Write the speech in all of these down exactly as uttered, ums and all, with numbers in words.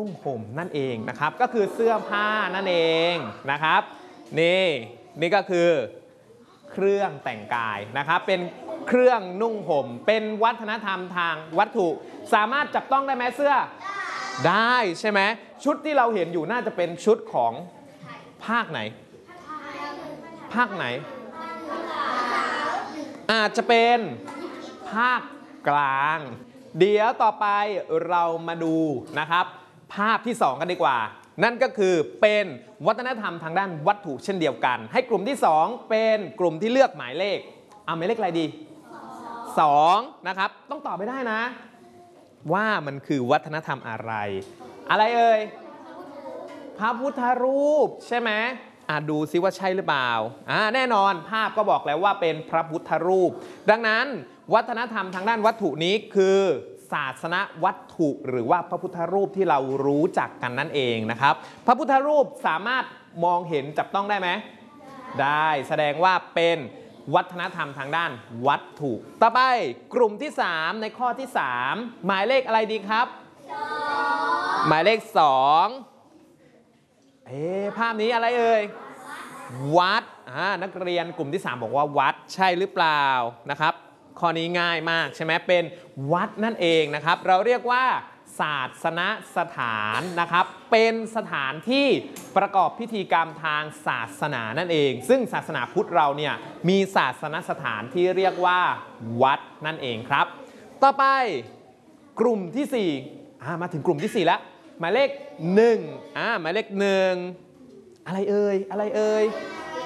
นุ่งห่มนั่นเองนะครับก็คือเสื้อผ้านั่นเองนะครับนี่นี่ก็คือเครื่องแต่งกายนะครับเป็นเครื่องนุ่งห่มเป็นวัฒนธรรมทางวัตถุสามารถจับต้องได้ไหมเสื้อได้ใช่ไหมชุดที่เราเห็นอยู่น่าจะเป็นชุดของภาคไหนภาคไหนอาจจะเป็นภาคกลางเดี๋ยวต่อไปเรามาดูนะครับภาพที่สองกันดีกว่านั่นก็คือเป็นวัฒนธรรมทางด้านวัตถุเช่นเดียวกันให้กลุ่มที่สองเป็นกลุ่มที่เลือกหมายเลขเอาหมายเลขอะไรดีสองนะครับต้องตอบไปได้นะว่ามันคือวัฒนธรรมอะไรอะไรเอ่ยพระพุทธรูปใช่ไหมอ่ะดูซิว่าใช่หรือเปล่าอ่าแน่นอนภาพก็บอกแล้วว่าเป็นพระพุทธรูปดังนั้นวัฒนธรรมทางด้านวัตถุนี้คือศาสนวัตถุหรือว่าพระพุทธรูปที่เรารู้จักกันนั่นเองนะครับพระพุทธรูปสามารถมองเห็นจับต้องได้ไหมได้แสดงว่าเป็นวัฒนธรรมทางด้านวัตถุต่อไปกลุ่มที่สามในข้อที่สามหมายเลขอะไรดีครับหมายเลขสองเอ๊ะภาพนี้อะไรเอ่ยวัดอ่านักเรียนกลุ่มที่สามบอกว่าวัดใช่หรือเปล่านะครับข้อนี้ง่ายมากใช่ไหมเป็นวัดนั่นเองนะครับเราเรียกว่าศาสนสถานนะครับเป็นสถานที่ประกอบพิธีกรรมทางศาสนานั่นเองซึ่งศาสนาพุทธเราเนี่ยมีศาสนสถานที่เรียกว่าวัดนั่นเองครับต่อไปกลุ่มที่สี่อ่ามาถึงกลุ่มที่สี่แล้วหมายเลขหนึ่งอ่าหมายเลขหนึ่งอะไรเอ่ยอะไรเอ่ย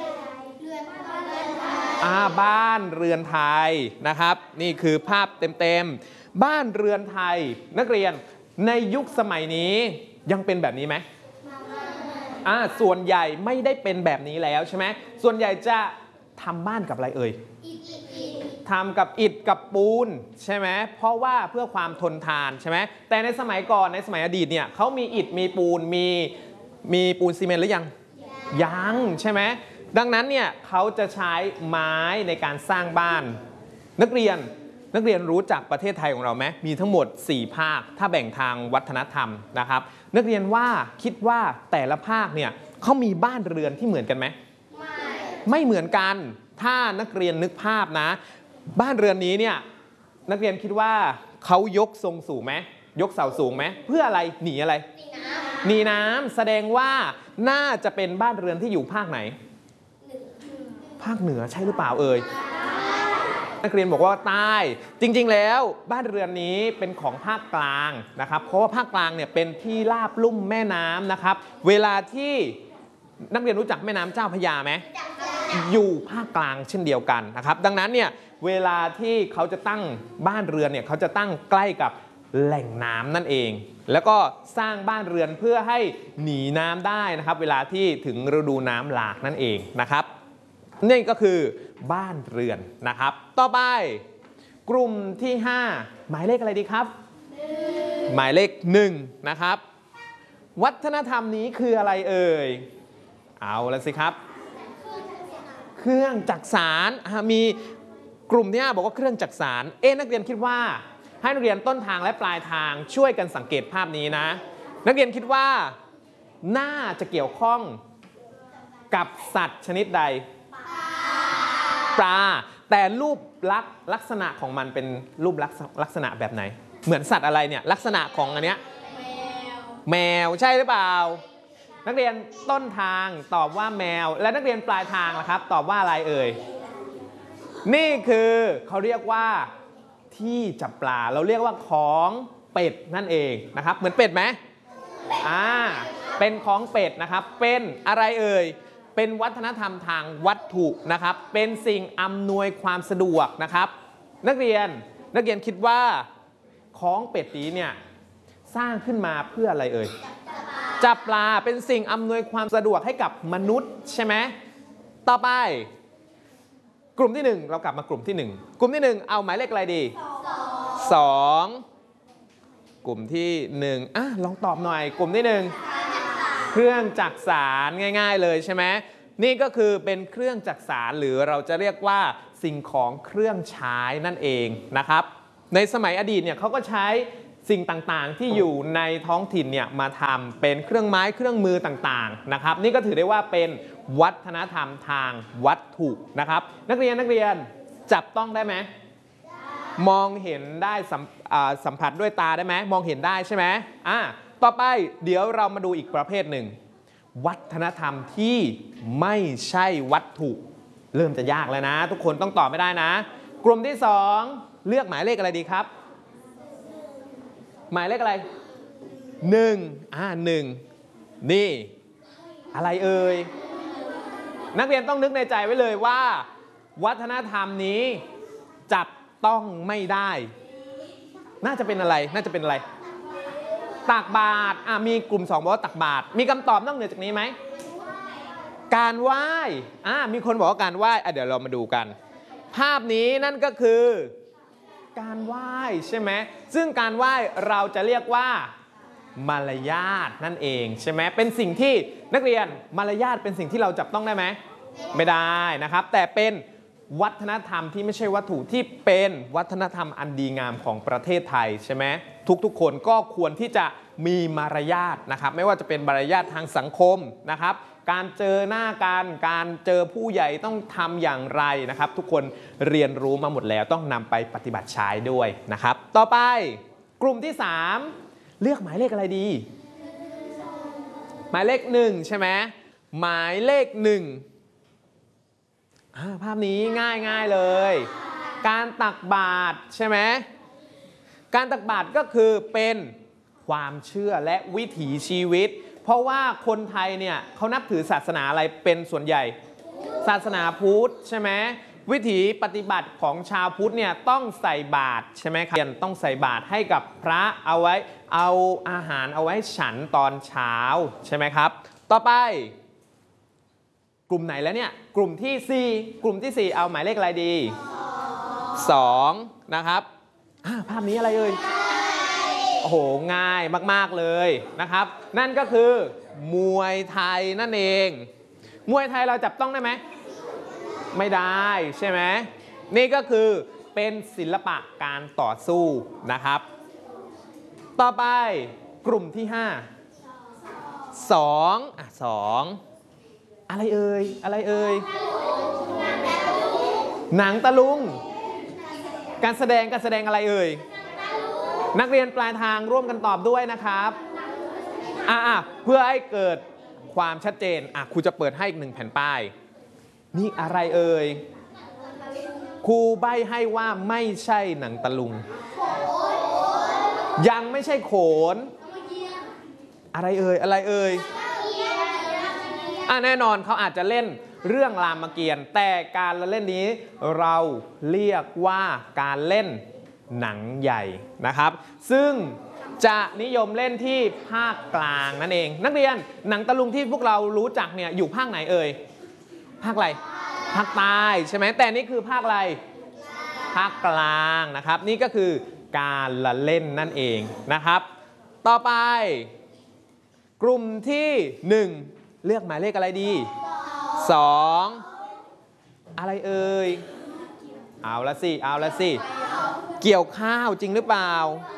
อ่าบ้านเรือนไทยนะครับนี่คือภาพเต็มๆบ้านเรือนไทยนักเรียนในยุคสมัยนี้ยังเป็นแบบนี้ไหมอ่าส่วนใหญ่ไม่ได้เป็นแบบนี้แล้วใช่ไหมส่วนใหญ่จะทำบ้านกับอะไรเอ่ยทำกับอิฐกับปูนใช่ไหมเพราะว่าเพื่อความทนทานใช่ไหมแต่ในสมัยก่อนในสมัยอดีตเนี่ยเขามีอิฐมีปูนมีมีปูนซีเมนต์หรือยังยังใช่ไหมดังนั้นเนี่ยเขาจะใช้ไม้ในการสร้างบ้านนักเรียนนักเรียนรู้จักประเทศไทยของเราไหมมีทั้งหมดสี่ภาคถ้าแบ่งทางวัฒนธรรมนะครับนักเรียนว่าคิดว่าแต่ละภาคเนี่ยเขามีบ้านเรือนที่เหมือนกันไหมไม่ไม่เหมือนกันถ้านักเรียนนึกภาพนะบ้านเรือนนี้เนี่ยนักเรียนคิดว่าเขายกทรงสูงไหมยกเสาสูงไหมเพื่ออะไรหนีอะไรหนีน้ำแสดงว่าน่าจะเป็นบ้านเรือนที่อยู่ภาคไหนภาคเหนือใช่หรือเปล่าเอ่ยนักเรียนบอกว่าใต้จริงๆแล้วบ้านเรือนนี้เป็นของภาคกลางนะครับเพราะว่าภาคกลางเนี่ยเป็นที่ราบลุ่มแม่น้ำนะครับเวลาที่นักเรียนรู้จักแม่น้ำเจ้าพระยาไหมอยู่ภาคกลางเช่นเดียวกันนะครับดังนั้นเนี่ยเวลาที่เขาจะตั้งบ้านเรือนเนี่ยเขาจะตั้งใกล้กับแหล่งน้ำนั่นเองแล้วก็สร้างบ้านเรือนเพื่อให้หนีน้ำได้นะครับเวลาที่ถึงฤดูน้ำหลากนั่นเองนะครับนี่ก็คือบ้านเรือนนะครับต่อไปกลุ่มที่ห้าหมายเลขอะไรดีครับหมายเลขหนึ่งนะครับวัฒนธรรมนี้คืออะไรเอ่ยเอาละสิครับเครื่องจักสานมีกลุ่มที่ห้าบอกว่าเครื่องจักสานเอ๊ะนักเรียนคิดว่าให้นักเรียนต้นทางและปลายทางช่วยกันสังเกตภาพนี้นะนักเรียนคิดว่าน่าจะเกี่ยวข้องกับสัตว์ชนิดใดปลาแต่รูปลักษณ์ลักษณะของมันเป็นรูปลักษณะแบบไหนเหมือนสัตว์อะไรเนี่ยลักษณะของอันเนี้ยแมวใช่หรือเปล่านักเรียนต้นทางตอบว่าแมวและนักเรียนปลายทางล่ะครับตอบว่าอะไรเอ่ยนี่คือเขาเรียกว่าที่จับปลาเราเรียกว่าของเป็ดนั่นเองนะครับเหมือนเป็ดไหมอ่าเป็นของเป็ดนะครับเป็นอะไรเอ่ยเป็นวัฒนธรรมทางวัตถุนะครับเป็นสิ่งอำนวยความสะดวกนะครับนักเรียนนักเรียนคิดว่าของเป็ดนี้เนี่ยสร้างขึ้นมาเพื่ออะไรเอ่ยจับปลาเป็นสิ่งอำนวยความสะดวกให้กับมนุษย์ใช่ไหมต่อไปกลุ่มที่หนึ่งเรากลับมากลุ่มที่หนึ่งกลุ่มที่หนึ่งเอาหมายเลขอะไรดีสองกลุ่มที่หนึ่งอ่ะลองตอบหน่อยกลุ่มที่หนึ่งเครื่องจักสานง่ายๆเลยใช่ไหมนี่ก็คือเป็นเครื่องจักสานหรือเราจะเรียกว่าสิ่งของเครื่องใช้นั่นเองนะครับในสมัยอดีตเนี่ยเขาก็ใช้สิ่งต่างๆที่อยู่ในท้องถิ่นเนี่ยมาทำเป็นเครื่องไม้เครื่องมือต่างๆนะครับนี่ก็ถือได้ว่าเป็นวัฒนธรรมทางวัตถุนะครับนักเรียนนักเรียนจับต้องได้ไหมมองเห็นได้สัมสัมผัสด้วยตาได้ไหมมองเห็นได้ใช่ไหมอ่าต่อไปเดี๋ยวเรามาดูอีกประเภทหนึ่งวัฒนธรรมที่ไม่ใช่วัตถุเริ่มจะยากแล้วนะทุกคนต้องตอบไม่ได้นะกลุ่มที่สองเลือกหมายเลขอะไรดีครับหมายเลขอะไรหนึ่งอ่าหนึ่งนี่อะไรเอ่ยนักเรียนต้องนึกในใจไว้เลยว่าวัฒนธรรมนี้จับต้องไม่ได้น่าจะเป็นอะไรน่าจะเป็นอะไรตักบาตรอ่ะมีกลุ่มสองบอกว่าตักบาตรมีคำตอบนอกเหนือจากนี้ไหมการไหว้อ่ะมีคนบอกว่าการไหว้อ่ะเดี๋ยวเรามาดูกันภาพนี้นั่นก็คือการไหว้ใช่ไหมซึ่งการไหว้เราจะเรียกว่ามารยาทนั่นเองใช่ไหมเป็นสิ่งที่นักเรียนมารยาทเป็นสิ่งที่เราจับต้องได้ไหมไม่ได้นะครับแต่เป็นวัฒนธรรมที่ไม่ใช่วัตถุที่เป็นวัฒนธรรมอันดีงามของประเทศไทยใช่ไหมทุกๆคนก็ควรที่จะมีมารยาทนะครับไม่ว่าจะเป็นมารยาททางสังคมนะครับการเจอหน้ากันการเจอผู้ใหญ่ต้องทำอย่างไรนะครับทุกคนเรียนรู้มาหมดแล้วต้องนำไปปฏิบัติใช้ด้วยนะครับต่อไปกลุ่มที่สามเลือกหมายเลขอะไรดีหมายเลขหนึ่งใช่ไหมหมายเลขหนึ่งภาพนี้ง่ายง่ายเลยการตักบาตรใช่ไหมการตักบาตรก็คือเป็นความเชื่อและวิถีชีวิตเพราะว่าคนไทยเนี่ยเขานับถือศาสนาอะไรเป็นส่วนใหญ่ศาสนาพุทธใช่ไหมวิถีปฏิบัติของชาวพุทธเนี่ยต้องใส่บาตรใช่ไหมครับต้องใส่บาตรให้กับพระเอาไว้เอาอาหารเอาไว้ฉันตอนเช้าใช่ไหมครับต่อไปกลุ่มไหนแล้วเนี่ยกลุ่มที่สี่กลุ่มที่สี่เอาหมายเลขอะไรดีสองนะครับภาพนี้อะไรเอ่ยโอ้โหง่ายมากๆเลยนะครับนั่นก็คือมวยไทยนั่นเองมวยไทยเราจับต้องได้ไหมไม่ได้ใช่ไหมนี่ก็คือเป็นศิลปะการต่อสู้นะครับต่อไปกลุ่มที่ห้าสองอ่ะสองอะไรเอ่ยอะไรเอ่ยหนังตะลุงการแสดงการแสดงอะไรเอ่ยนักเรียนปลายทางร่วมกันตอบด้วยนะครับอ่ะเพื่อให้เกิดความชัดเจนอ่ะครูจะเปิดให้อีกหนึ่งแผ่นป้ายนี่อะไรเอ่ยครูใบ้ให้ว่าไม่ใช่หนังตะลุงยังไม่ใช่โขนอะไรเอ่ยอะไรเอ่ยอ่ะแน่นอนเขาอาจจะเล่นเรื่องรามเกียรติ์แต่การเล่นนี้เราเรียกว่าการเล่นหนังใหญ่นะครับซึ่งจะนิยมเล่นที่ภาคกลางนั่นเองนักเรียนหนังตะลุงที่พวกเรารู้จักเนี่ยอยู่ภาคไหนเอ่ยภาคอะไรภาคใต้ใช่ไหมแต่นี่คือภาคอะไรภาคกลางนะครับนี่ก็คือการละเล่นนั่นเองนะครับต่อไปกลุ่มที่หนึ่งเลือกหมายเลขอะไรดีสองอะไรเอ่ยเอาละสิเอาละสิเกี่ยวข้าวจริงหรือเปล่า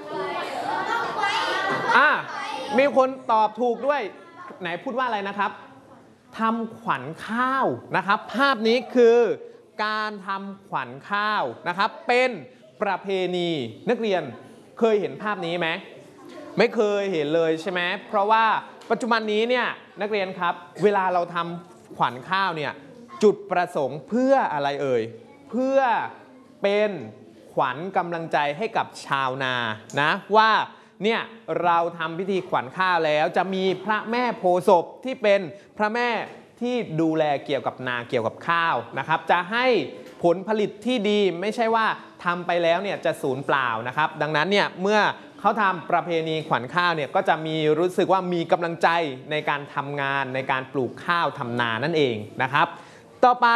อ่ะมีคนตอบถูกด้วยไหนพูดว่าอะไรนะครับทำขวัญข้าวนะครับภาพนี้คือการทำขวัญข้าวนะครับเป็นประเพณีนักเรียนเคยเห็นภาพนี้ไหมไม่เคยเห็นเลยใช่ไหมเพราะว่าปัจจุบันนี้เนี่ยนักเรียนครับเวลาเราทำขวัญข้าวเนี่ยจุดประสงค์เพื่ออะไรเอ่ยเพื่อเป็นขวัญกำลังใจให้กับชาวนานะว่าเนี่ยเราทำพิธีขวัญข้าวแล้วจะมีพระแม่โพธิ์ศพที่เป็นพระแม่ที่ดูแลเกี่ยวกับนาเกี่ยวกับข้าวนะครับจะให้ผลผลิตที่ดีไม่ใช่ว่าทำไปแล้วเนี่ยจะสูญเปล่านะครับดังนั้นเนี่ยเมื่อเขาทำประเพณีขวัญข้าวเนี่ยก็จะมีรู้สึกว่ามีกำลังใจในการทำงานในการปลูกข้าวทำนานั่นเองนะครับต่อไป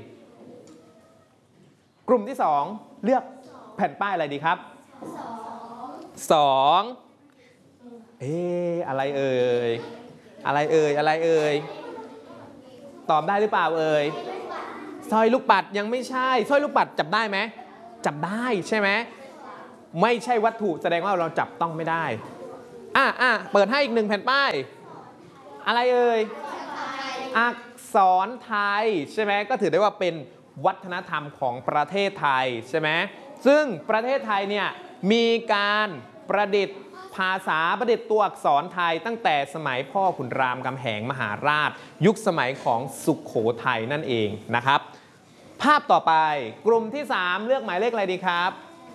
กลุ่มที่สองเลือกแผ่นป้ายอะไรดีครับสองเอ๊ะอะไรเอ่ยอะไรเอ่ยอะไรเอ่ยตอบได้หรือเปล่าเอ่ยสร้อยลูกปัดยังไม่ใช่สร้อยลูกปัดจับได้ไหมจับได้ใช่ไหมไม่ใช่วัตถุแสดงว่าเราจับต้องไม่ได้อ่ะอ่ะเปิดให้อีกหนึ่งแผ่นป้ายอะไรเอ่ยอักษรไทยใช่ไหมก็ถือได้ว่าเป็นวัฒนธรรมของประเทศไทยใช่ไหมซึ่งประเทศไทยเนี่ยมีการประดิษฐ์ภาษาประดิษฐ์ตัวอักษรไทยตั้งแต่สมัยพ่อขุนรามคำแหงมหาราชยุคสมัยของสุโขทัยนั่นเองนะครับภาพต่อไปกลุ่มที่สามเลือกหมายเลขอะไรดีครับ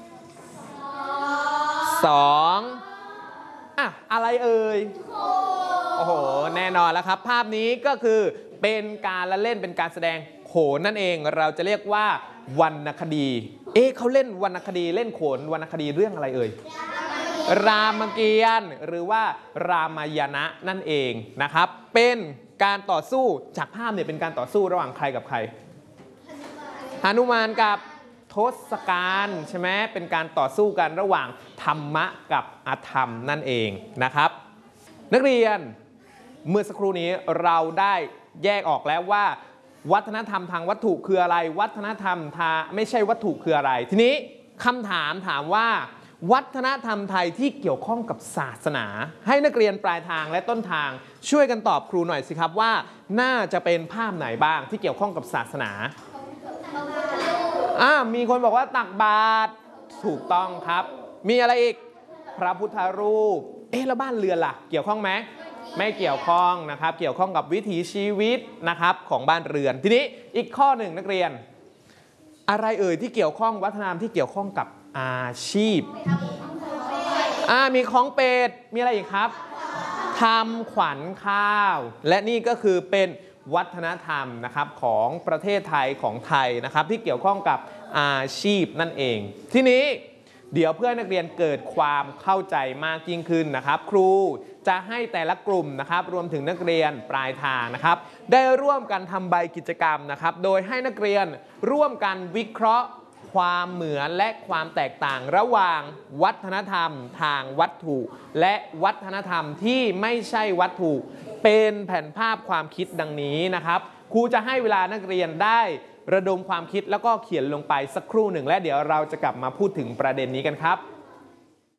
สองอ่ะอะไรเอ่ยโอ้โหแน่นอนแล้วครับภาพนี้ก็คือเป็นการละเล่นเป็นการแสดงโขนนั่นเองเราจะเรียกว่าวรรณคดีเอ๊ะเขาเล่นวรรณคดีเล่นโขนวรรณคดีเรื่องอะไรเอ่ยรามเกียรติ์หรือว่ารามายณะนั่นเองนะครับเป็นการต่อสู้จากภาพเนี่ยเป็นการต่อสู้ระหว่างใครกับใครหนุมานกับทศกัณฐ์ใช่ไหมเป็นการต่อสู้กันระหว่างธรรมะกับอธรรมนั่นเองนะครับนักเรียนเมื่อสักครู่นี้เราได้แยกออกแล้วว่าวัฒนธรรมทางวัตถุคืออะไรวัฒนธรรมทางไม่ใช่วัตถุคืออะไรทีนี้คำถามถามว่าวัฒนธรรมไทยที่เกี่ยวข้องกับศาสนาให้นักเรียนปลายทางและต้นทางช่วยกันตอบครูหน่อยสิครับว่าน่าจะเป็นภาพไหนบ้างที่เกี่ยวข้องกับศาสนาอ่ามีคนบอกว่าตักบาตรถูกต้องครับมีอะไรอีกพระพุทธรูปเอ๊ะแล้วบ้านเรือนล่ะเกี่ยวข้องไหมไม่เกี่ยวข้องนะครับเกี่ยวข้องกับวิถีชีวิตนะครับของบ้านเรือนทีนี้อีกข้อหนึ่งนักเรียนอะไรเอ่ยที่เกี่ยวข้องวัฒนธรรมที่เกี่ยวข้องกับอาชีพอ่ามีของเป็ดมีอะไรอีกครับทำขวัญข้าวและนี่ก็คือเป็นวัฒนธรรมนะครับของประเทศไทยของไทยนะครับที่เกี่ยวข้องกับอาชีพนั่นเองทีนี้เดี๋ยวเพื่อนักเรียนเกิดความเข้าใจมากยิ่งขึ้นนะครับครูจะให้แต่ละกลุ่มนะครับรวมถึงนักเรียนปลายทางนะครับได้ร่วมกันทำใบกิจกรรมนะครับโดยให้นักเรียนร่วมกันวิเคราะห์ความเหมือนและความแตกต่างระหว่างวัฒนธรรมทางวัตถุและวัฒนธรรมที่ไม่ใช่วัตถุเป็นแผ่นภาพความคิดดังนี้นะครับครูจะให้เวลานักเรียนได้ระดมความคิดแล้วก็เขียนลงไปสักครู่หนึ่งและเดี๋ยวเราจะกลับมาพูดถึงประเด็นนี้กันครับ